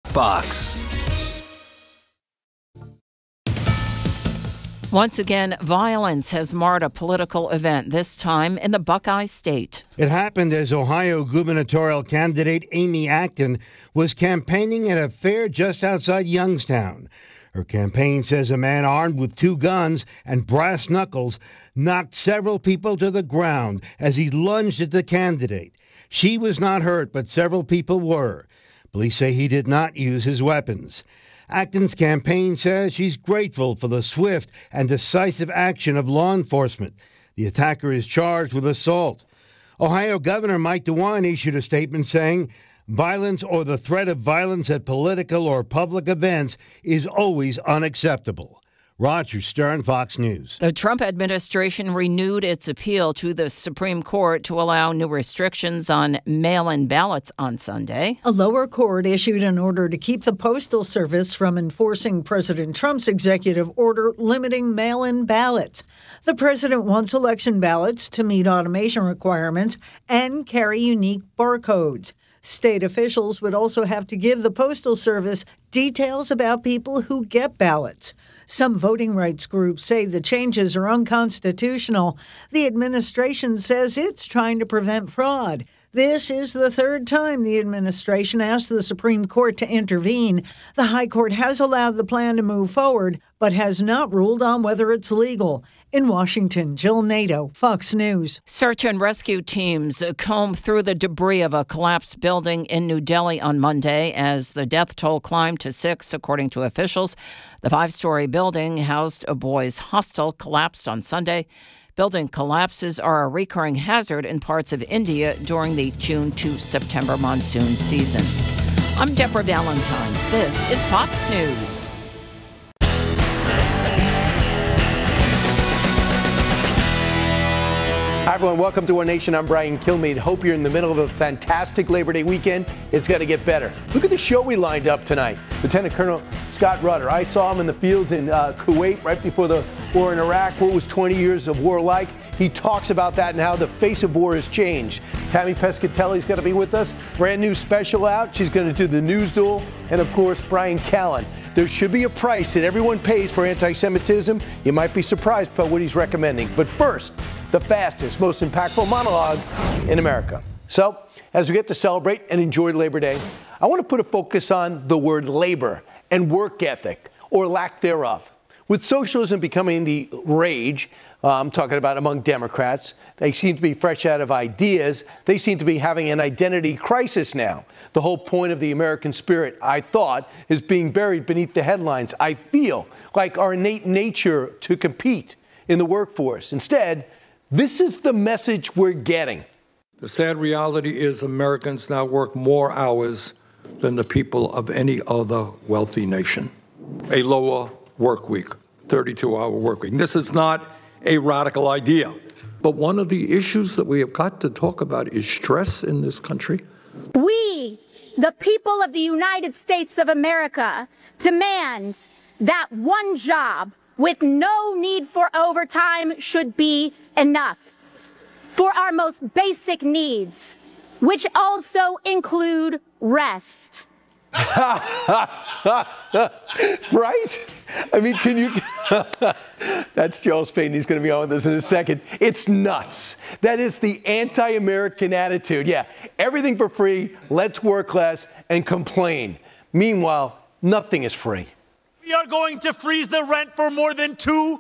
Fox. Once again, violence has marred a political event, this time in the Buckeye State. It happened as Ohio gubernatorial candidate Amy Acton was campaigning at a fair just outside Youngstown. Her campaign says a man armed with 2 guns and brass knuckles knocked several people to the ground as he lunged at the candidate. She was not hurt, but several people were. Police say he did not use his weapons. Acton's campaign says she's grateful for the swift and decisive action of law enforcement. The attacker is charged with assault. Ohio Governor Mike DeWine issued a statement saying, "Violence or the threat of violence at political or public events is always unacceptable." Roger Stern, Fox News. The Trump administration renewed its appeal to the Supreme Court to allow new restrictions on mail-in ballots on Sunday. A lower court issued an order to keep the Postal Service from enforcing President Trump's executive order limiting mail-in ballots. The president wants election ballots to meet automation requirements and carry unique barcodes. State officials would also have to give the Postal Service details about people who get ballots. Some voting rights groups say the changes are unconstitutional. The administration says it's trying to prevent fraud. This is the 3rd time the administration asked the Supreme Court to intervene. The High Court has allowed the plan to move forward, but has not ruled on whether it's legal. In Washington, Jill Nato, Fox News. Search and rescue teams combed through the debris of a collapsed building in New Delhi on Monday as the death toll climbed to 6, according to officials. The 5-story building housed a boys' hostel collapsed on Sunday. Building collapses are a recurring hazard in parts of India during the June to September monsoon season. I'm Deborah Valentine. This is Fox News. Hi, everyone. Welcome to Our Nation. I'm Brian Kilmeade. Hope you're in the middle of a fantastic Labor Day weekend. It's going to get better. Look at the show we lined up tonight. Lieutenant Colonel Scott Rudder. I saw him in the field in Kuwait right before the war in Iraq. What was 20 years of war like? He talks about that and how the face of war has changed. Tammy Pescatelli's going to be with us. Brand new special out. She's going to do the news duel. And, of course, Brian Callen. There should be a price that everyone pays for anti-Semitism. You might be surprised by what he's recommending. But first, the fastest, most impactful monologue in America. So, as we get to celebrate and enjoy Labor Day, I want to put a focus on the word labor and work ethic, or lack thereof. With socialism becoming the rage, I'm talking about among Democrats, they seem to be fresh out of ideas. They seem to be having an identity crisis now. The whole point of the American spirit, I thought, is being buried beneath the headlines. I feel like our innate nature to compete in the workforce. Instead, this is the message we're getting. The sad reality is Americans now work more hours than the people of any other wealthy nation. A lower work week, 32-hour work week. This is not a radical idea. But one of the issues that we have got to talk about is stress in this country. We, the people of the United States of America, demand that one job with no need for overtime should be enough for our most basic needs, which also include rest. Right? I mean, can you... That's Joel Spain. He's going to be on with us in a second. It's nuts. That is the anti-American attitude. Yeah, everything for free, let's work less, and complain. Meanwhile, nothing is free. We are going to freeze the rent for more than 2